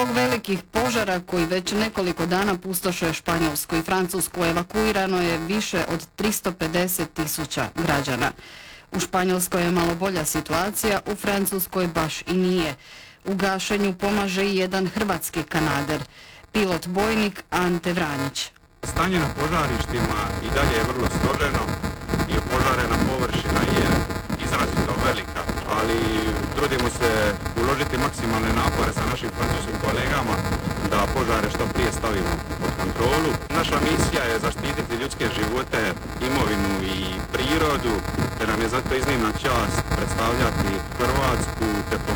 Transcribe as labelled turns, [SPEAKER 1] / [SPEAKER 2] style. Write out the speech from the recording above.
[SPEAKER 1] Zbog velikih požara koji već nekoliko dana pustoše Španjolsku i Francusku evakuirano je više od 350.000 građana. U Španjolskoj je malo bolja situacija, u Francuskoj baš i nije. U gašenju pomaže i jedan hrvatski kanader, pilot bojnik Ante Vranjić.
[SPEAKER 2] Stanje na požarištima i dalje je vrlo složeno i opožarena površina je izrazito velika, ali trudimo se uložiti maksimalne napore sa našim francuskim kolegama da požare što prije stavimo pod kontrolu. Naša misija je zaštititi ljudske živote, imovinu i prirodu, te nam je zato iznimna čast predstavljati Hrvatsku te